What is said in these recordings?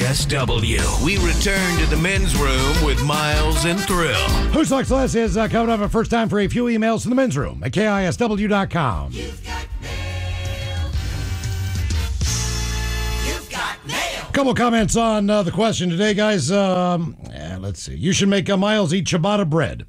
KISW. We return to the men's room with Miles and Thrill. Who Sucks Less is coming up. First time for a few emails to the men's room at KISW.com. You've got mail. You've got mail. Couple comments on the question today, guys. Let's see. You should make Miles eat ciabatta bread.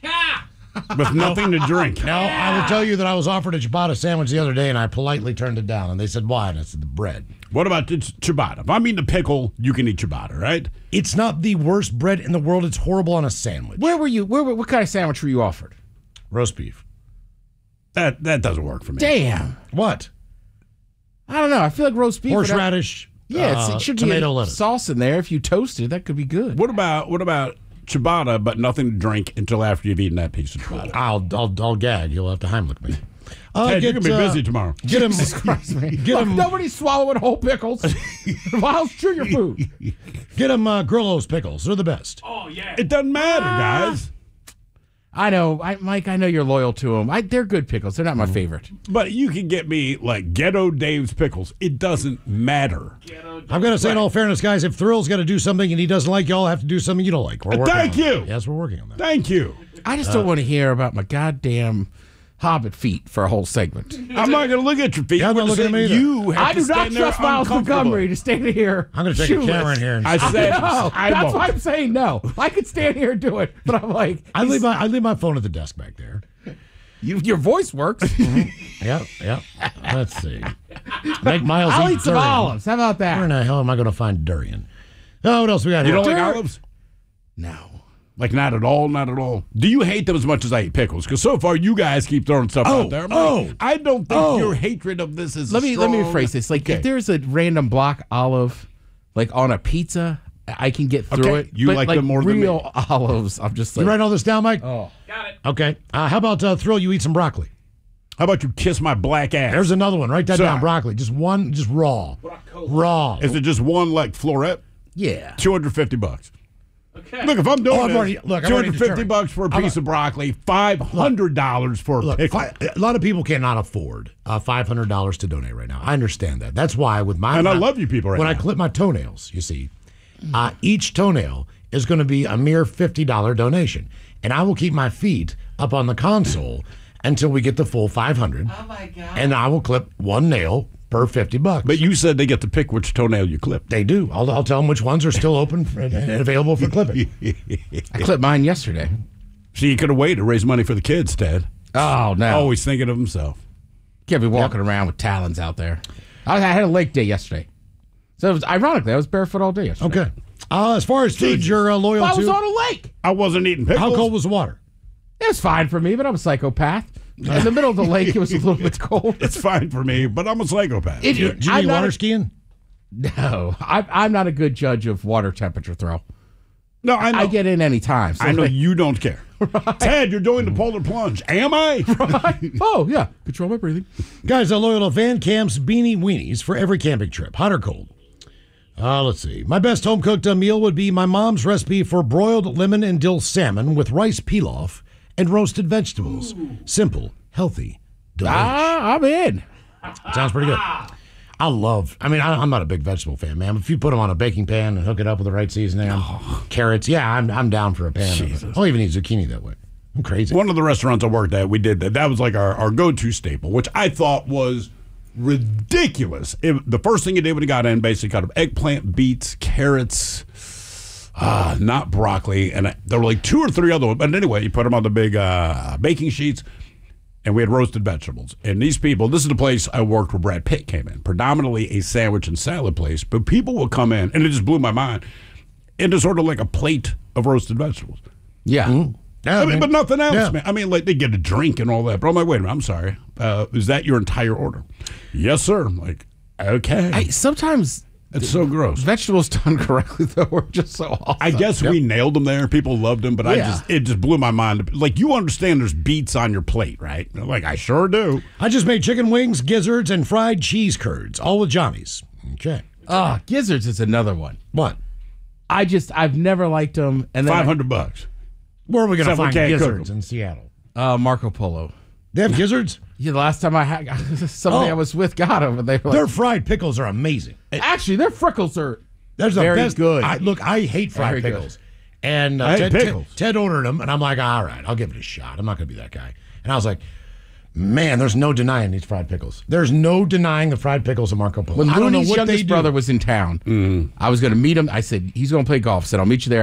With nothing to drink. Now, I will tell you that I was offered a ciabatta sandwich the other day, and I politely turned it down. And they said, why? And I said, the bread. What about ciabatta? If I'm eating a pickle, you can eat ciabatta, right? It's not the worst bread in the world. It's horrible on a sandwich. Where were you? What kind of sandwich were you offered? Roast beef. That doesn't work for me. Damn. What? I don't know. I feel like roast beef. Horseradish. Yeah, it should be tomato a lettuce. sauce in there. If you toast it, that could be good. What about ciabatta, but nothing to drink until after you've eaten that piece of ciabatta? I'll gag. You'll have to Heimlich me. Ted, you're going to be busy tomorrow. Get him. Look, nobody's swallowing whole pickles. While chew your food. Get him Grillo's pickles. They're the best. Oh, yeah. It doesn't matter, guys. I know, Mike, I know you're loyal to them. They're good pickles. They're not my favorite. But you can get me, like, Ghetto Dave's pickles. It doesn't matter. I'm going to say in all fairness, guys, if Thrill's got to do something and he doesn't like, y'all have to do something you don't like. We're working Thank on you. That. Yes, we're working on that. Thank you. I just don't want to hear about my goddamn Hobbit feet for a whole segment. I'm not going to look at your feet. Yeah, I'm not looking at me either. You have I to do not stand there trust Miles Montgomery to stand here. I'm going to take a camera in here. And I said No, I that's won't. why I'm saying no. I could stand here and do it, but I'm like, I leave my phone at the desk back there. your voice works. Yeah. Let's see. Make Miles I'll eat eat some durian. olives. How about Where in that? the hell am I going to find durian? Oh, what else we got You here? don't like olives? No. Like, not at all, not at all. Do you hate them as much as I hate pickles? Because so far, you guys keep throwing stuff out there. I don't think your hatred of this is Let me strong. rephrase this. Like, if there's a random block olive, like on a pizza, I can get through it. You but like them more than me. real olives. I'm just like, You write all this down, Mike? oh, Okay. How about Thrill, you eat some broccoli? How about you kiss my black ass? There's another one. Write that Sorry. down, broccoli. Just one, just raw. Raw. Is it just one, like, floret? yeah. $250. Okay. Look, if I'm doing I've already $250 determined. for a piece of broccoli, $500 for a Look, pickle. a lot of people cannot afford $500 to donate right now. I understand that. That's why with my And I love you people right when now. I clip my toenails, you see, each toenail is going to be a mere $50 donation, and I will keep my feet up on the console until we get the full $500. Oh my god! And I will clip one nail per $50. But you said they get to pick which toenail you clip. They do. I'll tell them which ones are still open and available for clipping. I clipped mine yesterday. So you could have waited to raise money for the kids, Ted. Oh, no. Always thinking of himself. Can't be walking around with talons out there. I had a lake day yesterday. So it was, ironically, I was barefoot all day yesterday. Okay. As far as foods you're loyal I was to, on a lake. I wasn't eating pickles. how cold was the water? It was fine for me, but I'm a psychopath. In the middle of the lake, it was a little bit cold. It's fine for me, but I'm a psychopath. Did you I'm do not water a- skiing? No, I'm not a good judge of water temperature throw. No, I know. I get in any time. So I know you don't care. Ted, you're doing the polar plunge. Am I? Oh, yeah. Control my breathing. Guys, loyal to Van Camp's Beanie Weenies for every camping trip, hot or cold. Let's see. My best home-cooked meal would be my mom's recipe for broiled lemon and dill salmon with rice pilaf and roasted vegetables. Simple, healthy, delicious. I'm in. Sounds pretty good. I'm not a big vegetable fan, man. If you put them on a baking pan and hook it up with the right seasoning, carrots, yeah, I'm down for a pan of it. I'll even eat zucchini that way. I'm crazy. One of the restaurants I worked at, we did that. That was like our go-to staple, which I thought was ridiculous. The first thing you did when you got in, basically kind of eggplant, beets, carrots, not broccoli, and there were like 2 or 3 other ones. But anyway, you put them on the big baking sheets, and we had roasted vegetables. And these people, this is the place I worked where Brad Pitt came in, predominantly a sandwich and salad place, but people will come in, and it just blew my mind, into sort of like a plate of roasted vegetables. Yeah. Mm-hmm. Yeah, I mean, but nothing else, yeah. man. I mean, like, they get a drink and all that. But I'm like, wait a minute, I'm sorry. Is that your entire order? Yes, sir. I'm like, okay. Sometimes It's so gross. vegetables done correctly, though, are just so awesome. I guess we nailed them there. People loved them, but it just blew my mind. Like, you understand there's beets on your plate, right? I'm like, I sure do. I just made chicken wings, gizzards, and fried cheese curds, all with Johnny's. Okay. Gizzards is another one. What? I've never liked them. And then $500. Where are we going to Except we find can't cook gizzards them. in Seattle? Marco Polo. They have gizzards? Yeah, the last time I had somebody I was with got them, and they were Their like, fried pickles are amazing. actually, their freckles are There's the Very best. good. I hate fried Very good. pickles. And I hate pickles. Ted ordered them, and I'm like, all right, I'll give it a shot. I'm not going to be that guy. And I was like, man, there's no denying these fried pickles. There's no denying the fried pickles of Marco Polo. When I don't know Looney's what they youngest do. brother was in town, I was going to meet him. I said, he's going to play golf. I said, I'll meet you there.